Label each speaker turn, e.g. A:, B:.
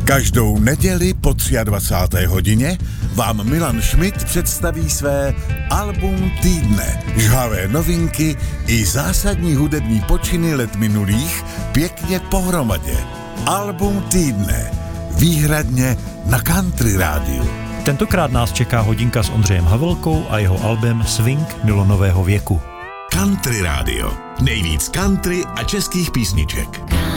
A: Každou neděli po 23. hodině vám Milan Schmidt představí své album týdne, žhavé novinky i zásadní hudební počiny let minulých pěkně pohromadě. Album týdne, výhradně na Country rádiu.
B: Tentokrát nás čeká hodinka s Ondřejem Havelkou a jeho albem Swing milonového věku.
A: Country rádio, nejvíc country a českých písniček.